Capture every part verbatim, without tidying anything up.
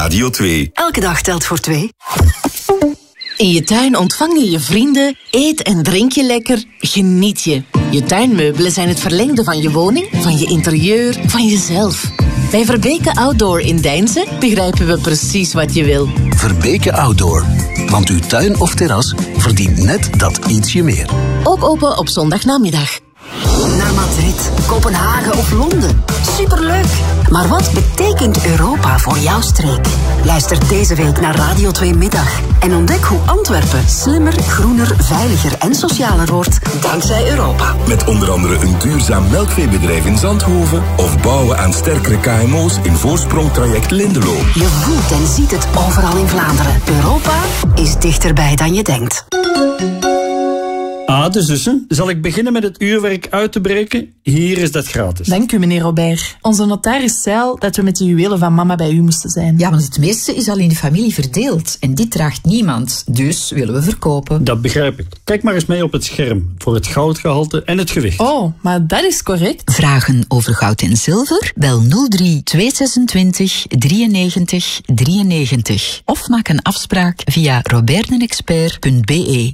Radio twee. Elke dag telt voor twee. In je tuin ontvang je je vrienden, eet en drink je lekker, geniet je. Je tuinmeubelen zijn het verlengde van je woning, van je interieur, van jezelf. Bij Verbeke Outdoor in Deinze begrijpen we precies wat je wil. Verbeke Outdoor, want uw tuin of terras verdient net dat ietsje meer. Ook open op zondagnamiddag. Naar Madrid, Kopenhagen of Londen. Superleuk! Maar wat betekent Europa voor jouw streek? Luister deze week naar Radio twee Middag en ontdek hoe Antwerpen slimmer, groener, veiliger en socialer wordt dankzij Europa. Met onder andere een duurzaam melkveebedrijf in Zandhoven of bouwen aan sterkere K M O's in voorsprongtraject Lindelo. Je voelt en ziet het overal in Vlaanderen. Europa is dichterbij dan je denkt. Ah, de zussen. Zal ik beginnen met het uurwerk uit te breken? Hier is dat gratis. Dank u, meneer Robert. Onze notaris zei al dat we met de juwelen van mama bij u moesten zijn. Ja, want het meeste is al in de familie verdeeld. En dit draagt niemand. Dus willen we verkopen. Dat begrijp ik. Kijk maar eens mee op het scherm. Voor het goudgehalte en het gewicht. Oh, maar dat is correct. Vragen over goud en zilver? Bel nul drie tweehonderdzesentwintig drieënnegentig drieënnegentig. Of maak een afspraak via roberdenexpert punt b e.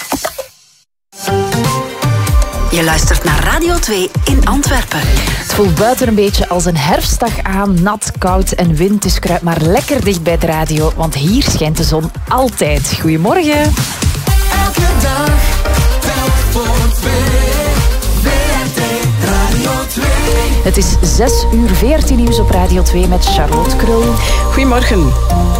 Je luistert naar Radio twee in Antwerpen. Het voelt buiten een beetje als een herfstdag aan. Nat, koud en wind, dus kruip maar lekker dicht bij de radio. Want hier schijnt de zon altijd. Goedemorgen. Elke dag telt voor twee. V R T Radio twee. Het is zes uur veertien nieuws op Radio twee met Charlotte Krul. Goedemorgen.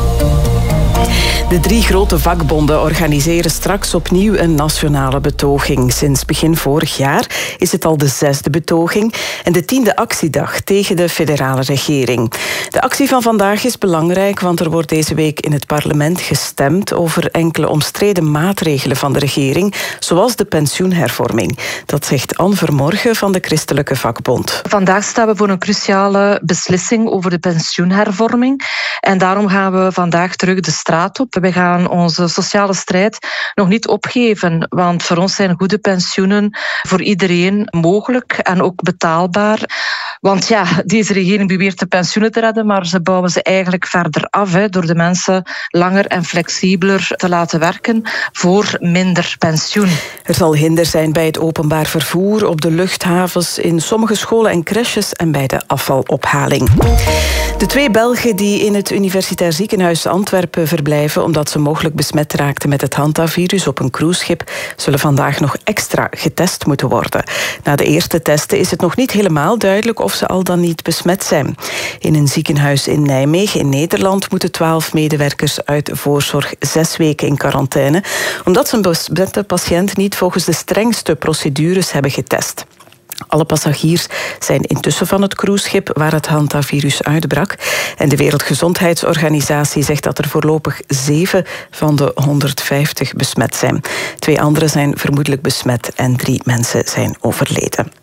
De drie grote vakbonden organiseren straks opnieuw een nationale betoging. Sinds begin vorig jaar is het al de zesde betoging en de tiende actiedag tegen de federale regering. De actie van vandaag is belangrijk, want er wordt deze week in het parlement gestemd over enkele omstreden maatregelen van de regering, zoals de pensioenhervorming. Dat zegt Anne Vermorgen van de Christelijke Vakbond. Vandaag staan we voor een cruciale beslissing over de pensioenhervorming. En daarom gaan we vandaag terug de straat op. We gaan onze sociale strijd nog niet opgeven, want voor ons zijn goede pensioenen voor iedereen mogelijk en ook betaalbaar. Want ja, deze regering beweert de pensioenen te redden, maar ze bouwen ze eigenlijk verder af, hè, door de mensen langer en flexibeler te laten werken voor minder pensioen. Er zal hinder zijn bij het openbaar vervoer, op de luchthavens, in sommige scholen en crèches en bij de afvalophaling. De twee Belgen die in het Universitair Ziekenhuis Antwerpen verblijven omdat ze mogelijk besmet raakten met het hantavirus op een cruiseschip, zullen vandaag nog extra getest moeten worden. Na de eerste testen is het nog niet helemaal duidelijk of ze al dan niet besmet zijn. In een ziekenhuis in Nijmegen in Nederland moeten twaalf medewerkers uit voorzorg zes weken in quarantaine, omdat ze een besmette patiënt niet volgens de strengste procedures hebben getest. Alle passagiers zijn intussen van het cruiseschip waar het hantavirus uitbrak. En de Wereldgezondheidsorganisatie zegt dat er voorlopig zeven van de honderdvijftig besmet zijn. Twee anderen zijn vermoedelijk besmet en drie mensen zijn overleden.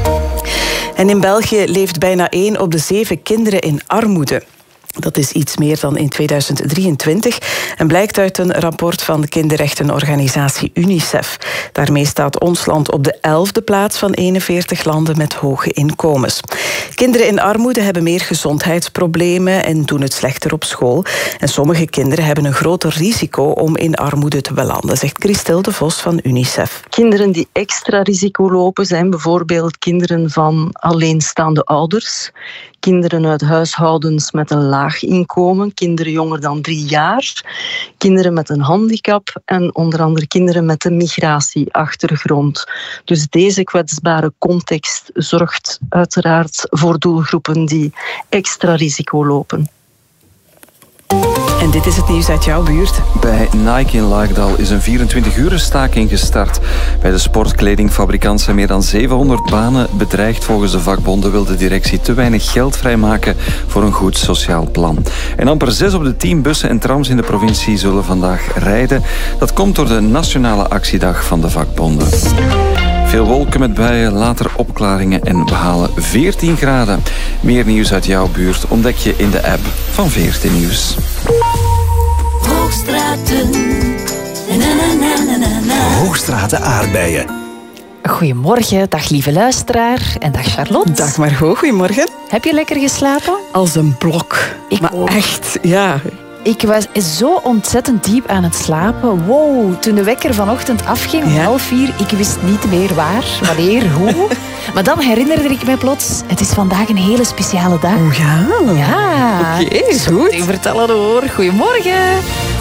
En in België leeft bijna één op de zeven kinderen in armoede. Dat is iets meer dan in tweeduizend drieëntwintig en blijkt uit een rapport van de kinderrechtenorganisatie UNICEF. Daarmee staat ons land op de elfde plaats van eenenveertig landen met hoge inkomens. Kinderen in armoede hebben meer gezondheidsproblemen en doen het slechter op school. En sommige kinderen hebben een groter risico om in armoede te belanden, zegt Christel de Vos van UNICEF. Kinderen die extra risico lopen zijn bijvoorbeeld kinderen van alleenstaande ouders, kinderen uit huishoudens met een laag inkomen, kinderen jonger dan drie jaar, kinderen met een handicap en onder andere kinderen met een migratieachtergrond. Dus deze kwetsbare context zorgt uiteraard voor doelgroepen die extra risico lopen. En dit is het nieuws uit jouw buurt. Bij Nike in Laagdal is een vierentwintig-uren staking gestart. Bij de sportkledingfabrikant zijn meer dan zevenhonderd banen bedreigd. Volgens de vakbonden wil de directie te weinig geld vrijmaken voor een goed sociaal plan. En amper zes op de tien bussen en trams in de provincie zullen vandaag rijden. Dat komt door de nationale actiedag van de vakbonden. Veel wolken met buien, later opklaringen en we halen veertien graden. Meer nieuws uit jouw buurt ontdek je in de app van veertien Nieuws. Hoogstraten. Na, na, na, na, na. Hoogstraten aardbeien. Goedemorgen, dag lieve luisteraar en dag Charlotte. Dag Margot, goedemorgen. Heb je lekker geslapen? Als een blok. Ik maar ook. Echt, ja. Ik was zo ontzettend diep aan het slapen. Wow, toen de wekker vanochtend afging om Ja. half vier, ik wist niet meer waar, wanneer, hoe. Maar dan herinnerde ik mij plots, het is vandaag een hele speciale dag. Oh ja? Ja. Oké, Zal ik goed. je vertellen hoor. Goedemorgen.